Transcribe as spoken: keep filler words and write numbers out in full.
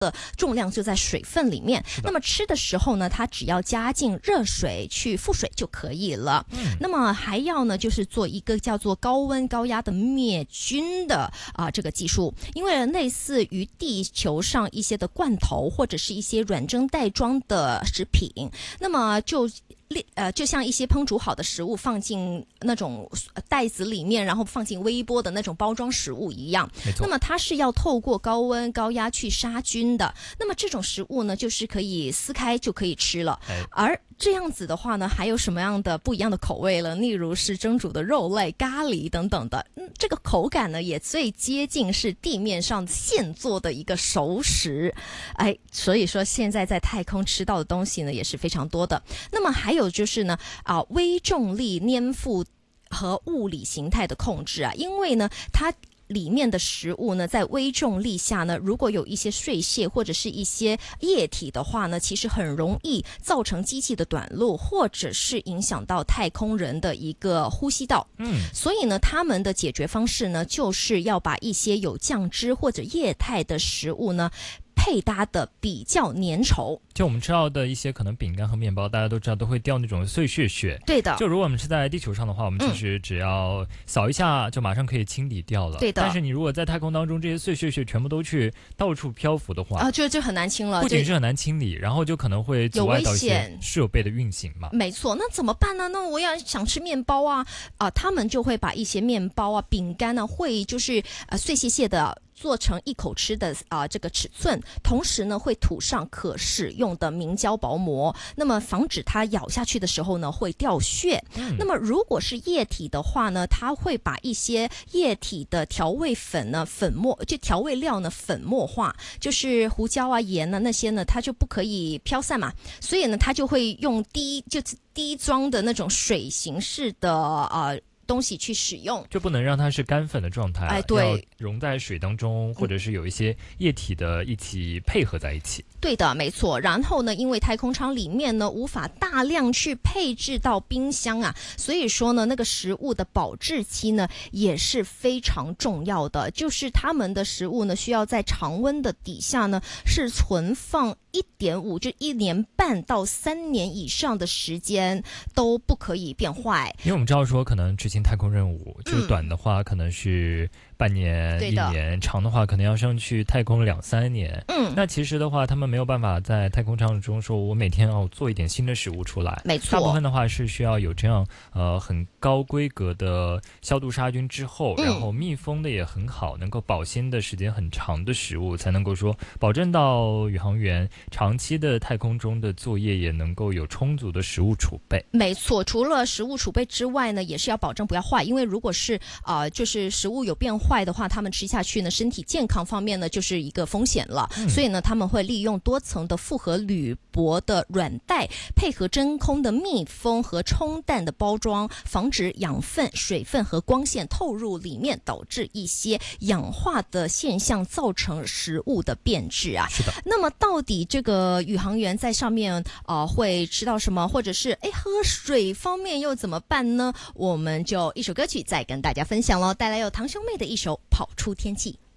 的重量就在水分里面，那么吃的时候呢，它只要加进热水去复水就可以了。嗯、那么还要呢，就是做一个叫做高温高压的灭菌的啊、呃、这个技术，因为类似于地球上一些的罐头或者是一些软蒸袋装的食品，那么就。呃，就像一些烹煮好的食物放进那种袋子里面，然后放进微波的那种包装食物一样。那么它是要透过高温高压去杀菌的。那么这种食物呢，就是可以撕开就可以吃了。而这样子的话呢，还有什么样的不一样的口味了？例如是蒸煮的肉类、咖喱等等的。嗯，这个口感呢，也最接近是地面上现做的一个熟食。哎，所以说现在在太空吃到的东西呢，也是非常多的。那么还有就是呢，啊、呃，微重力粘附和物理形态的控制啊，因为呢，它里面的食物呢，在微重力下呢，如果有一些碎屑或者是一些液体的话呢，其实很容易造成机器的短路，或者是影响到太空人的一个呼吸道。嗯，所以呢，他们的解决方式呢，就是要把一些有酱汁或者液态的食物呢，配搭的比较粘稠。 就我们吃到的一些可能饼干和面包，大家都知道都会掉那种碎屑屑。 对的。 就如果我们是在地球上的话，我们其实只要扫一下就马上可以清理掉了。 对的。 但是你如果在太空当中这些碎屑屑全部都去到处漂浮的话， 啊，就就很难清了。 不仅是很难清理，然后就可能会阻碍到一些设备的运行嘛。 没错，那怎么办呢？那我要想吃面包啊，啊、呃，他们就会把一些面包啊、饼干呢，会就是呃碎屑屑的。做成一口吃的啊、呃、这个尺寸，同时呢会涂上可使用的明胶薄膜，那么防止它咬下去的时候呢会掉屑。嗯、那么如果是液体的话呢，它会把一些液体的调味粉呢粉末，就调味料呢粉末化，就是胡椒啊、盐呢那些呢，它就不可以飘散嘛，所以呢它就会用滴就滴装的那种水形式的呃。东西去使用， 就不能让它是干粉的状态、啊， 哎，对， 要溶在水当中，或者是有一些液体的一起配合在一起。 对的，没错。然后呢，因为太空舱里面呢无法大量去配置到冰箱啊，所以说呢，那个食物的保质期呢也是非常重要的，就是他们的食物呢需要在常温的底下呢是存放一点五，就一年半到三年以上的时间都不可以变坏。 因为我们知道说，可能执行太空任务，就是短的话可能是半年、嗯、一年，长的话可能要上去太空两三年。嗯，那其实的话，他们没有办法在太空舱中说，我每天要做一点新的食物出来。 没错， 大部分的话是需要有这样呃很高规格的消毒杀菌之后，然后密封的也很好，能够保鲜的时间很长的食物，才能够说保证到宇航员长期的太空中的作业也能够有充足的食物储备。 没错，除了食物储备之外呢，也是要保证不要坏，因为如果是呃就是食物有变坏的话，他们吃下去呢，身体健康方面呢就是一个风险了。嗯、所以呢，他们会利用多层的复合铝箔的软袋，配合真空的密封和冲淡的包装，防止养分、水分和光线透入里面，导致一些氧化的现象，造成食物的变质啊。 是的。 那么到底这个宇航员在上面呃会吃到什么，或者是哎喝水方面又怎么办呢？我们就一首歌曲再跟大家分享咯，带来有堂兄妹的一首《跑出天际》。